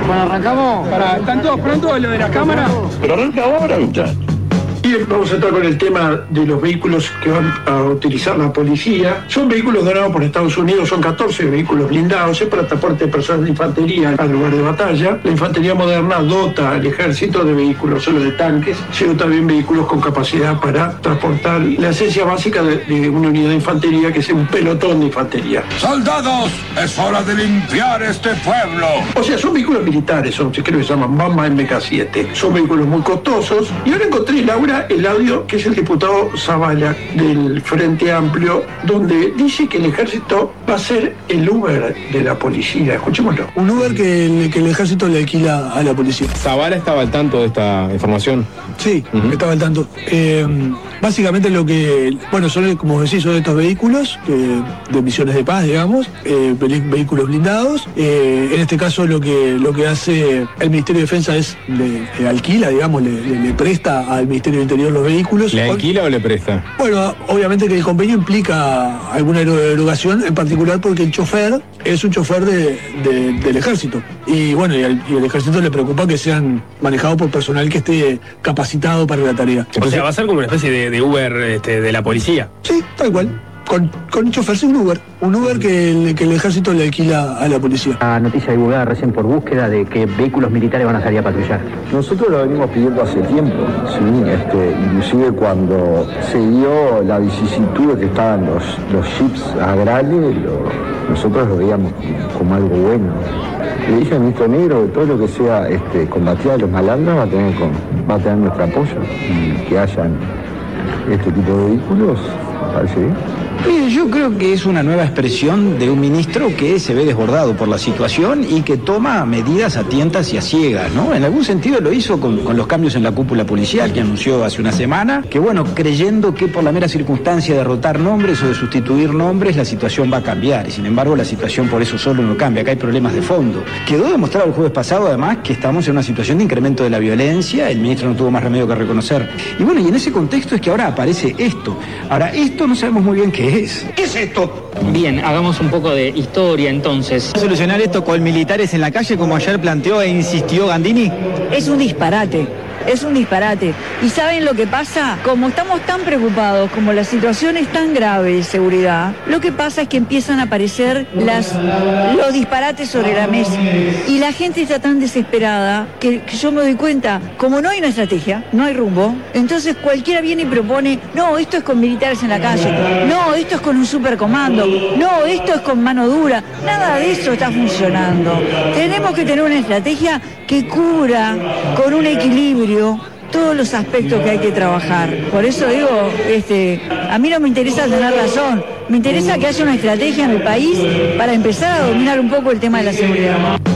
Bueno, arrancamos. ¿Están todos prontos lo de la cámara? Pero arranca ahora, muchachos. Y vamos a entrar con el tema de los vehículos que van a utilizar la policía. Son vehículos donados por Estados Unidos, son 14 vehículos blindados, es para transporte de personas de infantería al lugar de batalla. La infantería moderna dota al ejército de vehículos solo de tanques, sino también vehículos con capacidad para transportar la esencia básica de una unidad de infantería, que es un pelotón de infantería. ¡Soldados! ¡Es hora de limpiar este pueblo! O sea, son vehículos militares, creo que se llaman Bamba MK7. Son vehículos muy costosos. Y ahora encontré, Laura, el audio que es el diputado Zavala del Frente Amplio, donde dice que el ejército va a ser el Uber de la policía. Escuchémoslo. Un Uber que el ejército le alquila a la policía. ¿Zavala estaba al tanto de esta información? Sí, estaba al tanto. Básicamente lo que, bueno, son, como decís, son estos vehículos de misiones de paz, digamos, vehículos blindados. En este caso lo que hace el Ministerio de Defensa es le alquila, digamos, le presta al Ministerio de Interior los vehículos. ¿Le alquila o le presta? Bueno, obviamente que el convenio implica alguna erogación, en particular porque el chofer es un chofer del ejército. Y bueno, y al ejército le preocupa que sean manejados por personal que esté capacitado para la tarea. O sea, va a ser como una especie de Uber de la policía. Sí, tal cual. Con un chofer, sí, un Uber que el ejército le alquila a la policía. La noticia divulgada recién por búsqueda de que vehículos militares van a salir a patrullar. Nosotros lo venimos pidiendo hace tiempo, ¿sí? Inclusive cuando se dio la vicisitud de que estaban los chips agrales, nosotros lo veíamos como algo bueno. Le dije al ministro Negro que todo lo que sea combatir a los malandros va a tener nuestro apoyo, y que hayan este tipo de vehículos, me parece bien. Mire, yo creo que es una nueva expresión de un ministro que se ve desbordado por la situación y que toma medidas a tientas y a ciegas, ¿no? En algún sentido lo hizo con los cambios en la cúpula policial que anunció hace una semana, que bueno, creyendo que por la mera circunstancia de rotar nombres o de sustituir nombres la situación va a cambiar, y sin embargo la situación por eso solo no cambia, acá hay problemas de fondo. Quedó demostrado el jueves pasado además que estamos en una situación de incremento de la violencia, el ministro no tuvo más remedio que reconocer. Y bueno, y en ese contexto es que ahora aparece esto. Ahora, esto no sabemos muy bien qué es. ¿Qué es esto? Bien, hagamos un poco de historia entonces. ¿Solucionar esto con militares en la calle como ayer planteó e insistió Gandini? Es un disparate. Es un disparate. ¿Y saben lo que pasa? Como estamos tan preocupados, como la situación es tan grave de seguridad, lo que pasa es que empiezan a aparecer los disparates sobre la mesa. Y la gente está tan desesperada que yo me doy cuenta, como no hay una estrategia, no hay rumbo, entonces cualquiera viene y propone, no, esto es con militares en la calle, no, esto es con un supercomando, no, esto es con mano dura. Nada de eso está funcionando. Tenemos que tener una estrategia que cubra con un equilibrio todos los aspectos que hay que trabajar. Por eso digo, a mí no me interesa tener razón, me interesa que haya una estrategia en el país para empezar a dominar un poco el tema de la seguridad.